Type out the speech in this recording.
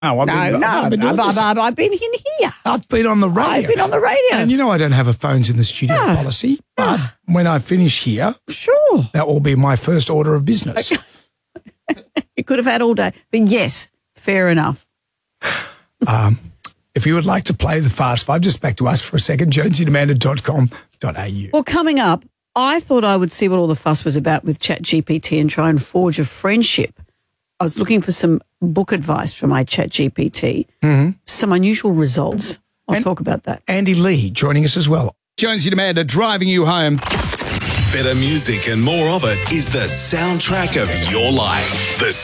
Oh, I've been in here. I've been on the radio. I've been on the radio. And you know I don't have a phones in the studio policy, but when I finish here, Sure. that will be my first order of business. You could have had all day. But yes, fair enough. If you would like to play the Fast Five, just back to us for a second, jonesyandamanda.com.au. Well, coming up, I thought I would see what all the fuss was about with ChatGPT and try and forge a friendship. I was looking for some book advice from my ChatGPT, some unusual results. I'll talk about that. Andy Lee joining us as well. Jonesy and Amanda driving you home. Better music and more of it is the soundtrack of your life. The